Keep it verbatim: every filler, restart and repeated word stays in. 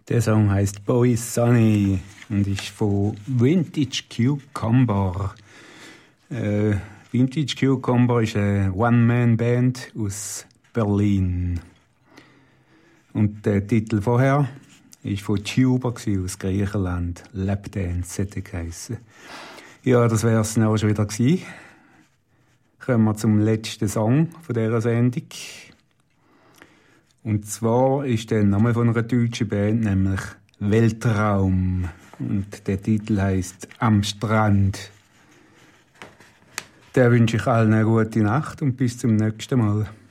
Der Song heißt Boy Sunny und ist von Vintage Cucumber. Äh, Vintage Cucumber ist eine One-Man-Band aus Berlin. Und der Titel vorher war von Tuber aus Griechenland. Lapdance hätte geheissen. Ja, das wäre es auch schon wieder gewesen. Kommen wir zum letzten Song von dieser Sendung. Und zwar ist der Name von einer deutschen Band, nämlich Weltraum. Und der Titel heisst Am Strand. Da wünsche ich allen eine gute Nacht und bis zum nächsten Mal.